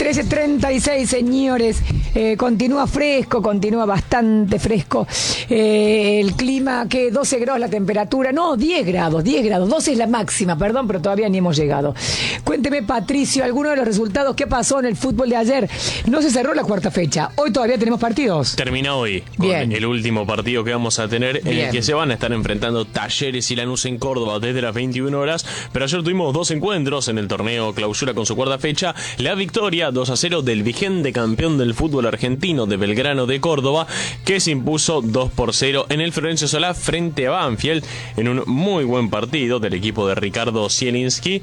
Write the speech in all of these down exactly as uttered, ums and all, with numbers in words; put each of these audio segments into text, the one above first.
trece treinta y seis, señores. Eh, continúa fresco, continúa bastante fresco. Eh, el clima, que doce grados la temperatura. No, diez grados, diez grados. doce es la máxima, perdón, pero todavía ni hemos llegado. Cuénteme, Patricio, alguno de los resultados. ¿Qué pasó en el fútbol de ayer? No se cerró la cuarta fecha. Hoy todavía tenemos partidos. Termina hoy con Bien. el último partido que vamos a tener, en Bien. el que se van a estar enfrentando Talleres y Lanús en Córdoba desde las veintiuna horas. Pero ayer tuvimos dos encuentros en el torneo Clausura con su cuarta fecha. La victoria dos a cero del vigente campeón del fútbol argentino de Belgrano de Córdoba, que se impuso dos por cero en el Florencio Solá frente a Banfield, en un muy buen partido del equipo de Ricardo Zielinski,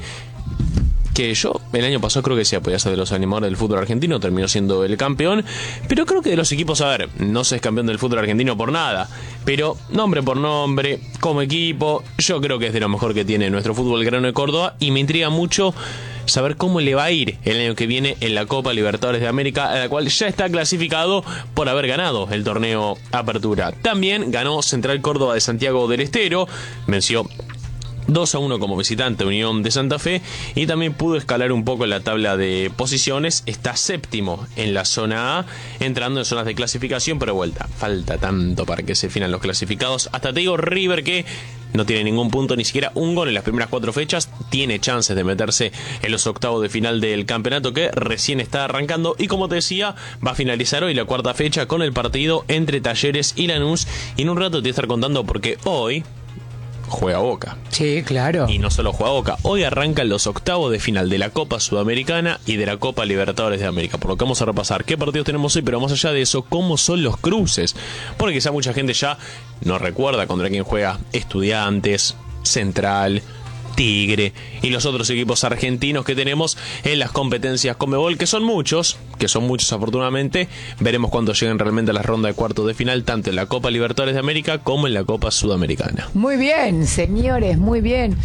que yo el año pasado creo que se podía ser de los animadores del fútbol argentino, terminó siendo el campeón, pero creo que de los equipos, a ver, no se es campeón del fútbol argentino por nada, pero nombre por nombre, como equipo, yo creo que es de lo mejor que tiene nuestro fútbol Belgrano de Córdoba, y me intriga mucho saber cómo le va a ir el año que viene en la Copa Libertadores de América, a la cual ya está clasificado por haber ganado el torneo Apertura. También ganó Central Córdoba de Santiago del Estero, venció dos a uno como visitante Unión de Santa Fe, y también pudo escalar un poco en la tabla de posiciones. Está séptimo en la zona A, entrando en zonas de clasificación, pero vuelta, falta tanto para que se definan los clasificados. Hasta te digo, River, que no tiene ningún punto, ni siquiera un gol en las primeras cuatro fechas, tiene chances de meterse en los octavos de final del campeonato, que recién está arrancando. Y como te decía, va a finalizar hoy la cuarta fecha con el partido entre Talleres y Lanús, y en un rato te voy a estar contando porque hoy juega Boca. Sí, claro. Y no solo juega Boca, hoy arrancan los octavos de final de la Copa Sudamericana y de la Copa Libertadores de América, por lo que vamos a repasar qué partidos tenemos hoy, pero más allá de eso, cómo son los cruces, porque quizá mucha gente ya no recuerda contra quién juega Estudiantes, Central, Tigre y los otros equipos argentinos que tenemos en las competencias Conmebol, que son muchos, que son muchos afortunadamente. Veremos cuando lleguen realmente a la ronda de cuartos de final, tanto en la Copa Libertadores de América como en la Copa Sudamericana. Muy bien, señores, muy bien.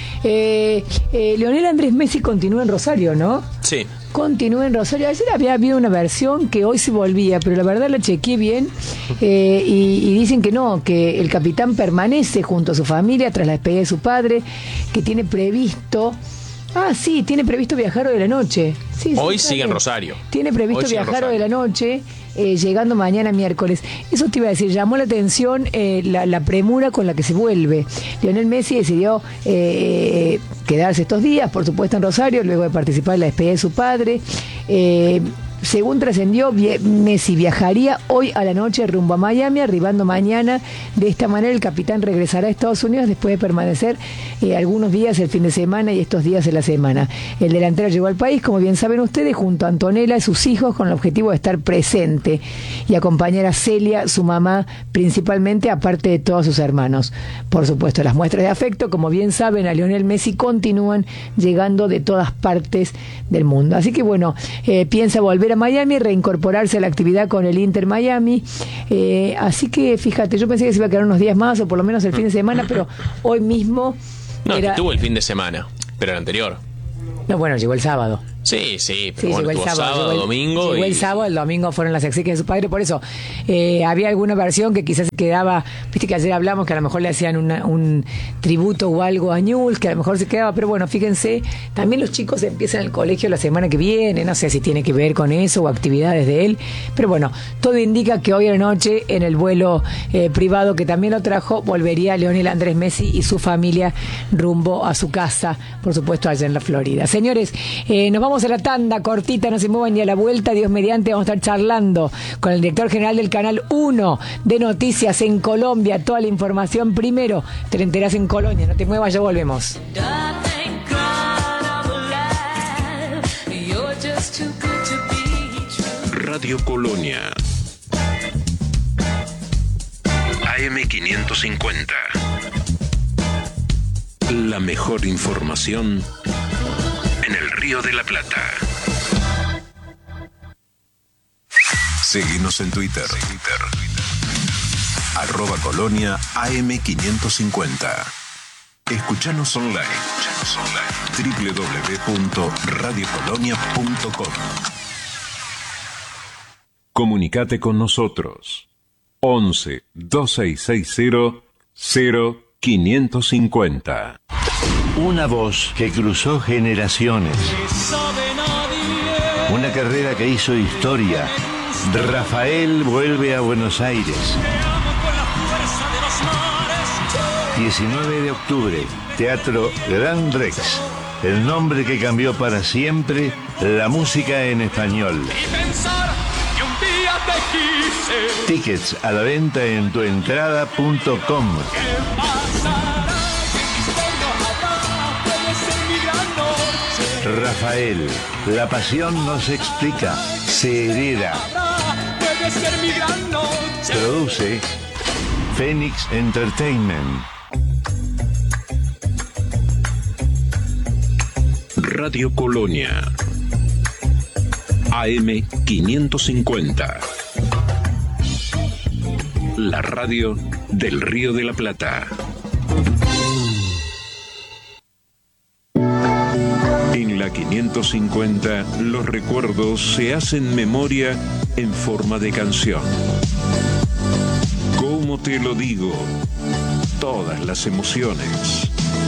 Eh, eh, Lionel Andrés Messi continúa en Rosario, ¿no? Sí. Continúa en Rosario. Ayer había habido una versión que hoy se volvía, pero la verdad la chequeé bien, eh, y, y dicen que no, que el capitán permanece junto a su familia tras la despedida de su padre, que tiene previsto... Ah, sí, tiene previsto viajar hoy de la noche. Sí, Hoy sí, sigue en bien. Rosario. Tiene previsto Hoy sigue en viajar hoy de la Rosario. noche, eh, llegando mañana miércoles. Eso te iba a decir, llamó la atención eh, la, la premura con la que se vuelve. Lionel Messi decidió eh, quedarse estos días, por supuesto, en Rosario, luego de participar en la despedida de su padre. Eh, Según trascendió, Messi viajaría hoy a la noche rumbo a Miami, arribando mañana. De esta manera el capitán regresará a Estados Unidos después de permanecer eh, algunos días el fin de semana y estos días en la semana. El delantero llegó al país, como bien saben ustedes, junto a Antonella y sus hijos, con el objetivo de estar presente y acompañar a Celia, su mamá, principalmente, aparte de todos sus hermanos. Por supuesto, las muestras de afecto, como bien saben, a Lionel Messi continúan llegando de todas partes del mundo. Así que bueno, eh, piensa volver a Miami, reincorporarse a la actividad con el Inter Miami, eh, así que fíjate, yo pensé que se iba a quedar unos días más o por lo menos el fin de semana, pero hoy mismo No, era... que tuvo el fin de semana, pero el anterior. No, bueno, llegó el sábado. Sí, sí, pero Sí, bueno, llegó el tuvo sábado, sábado, llegó el, domingo. llegó y... el sábado, el domingo fueron las exequias de su padre, por eso eh, había alguna versión que quizás se quedaba, viste que ayer hablamos que a lo mejor le hacían una, un tributo o algo a Newell's, que a lo mejor se quedaba, pero bueno, fíjense, también los chicos empiezan el colegio la semana que viene, no sé si tiene que ver con eso o actividades de él, pero bueno, todo indica que hoy a la noche en el vuelo eh, privado que también lo trajo, volvería Lionel Andrés Messi y su familia rumbo a su casa, por supuesto allá en la Florida. Señores, eh, nos vamos a la tanda cortita, no se muevan ni a la vuelta, Dios mediante, vamos a estar charlando con el director general del Canal uno de Noticias en Colombia. Toda la información primero te la enterás en Colonia, no te muevas, ya volvemos. Radio Colonia A M quinientos cincuenta. La mejor información en el Río de la Plata. Seguinos en Twitter. Twitter. Arroba Colonia A M quinientos cincuenta. Escuchanos online. Escuchanos online. doble u doble u doble u punto radio colonia punto com. Comunicate con nosotros. once, dos seis seis cero, cero quinientos cincuenta. Una voz que cruzó generaciones. Una carrera que hizo historia. Rafael vuelve a Buenos Aires. diecinueve de octubre, Teatro Gran Rex. El nombre que cambió para siempre la música en español. Tickets a la venta en tuentrada punto com. Rafael, la pasión no se explica, se hereda. Produce Phoenix Entertainment. Radio Colonia A M quinientos cincuenta, la radio del Río de la Plata. En la quinientos cincuenta, los recuerdos se hacen memoria en forma de canción. ¿Cómo te lo digo? Todas las emociones.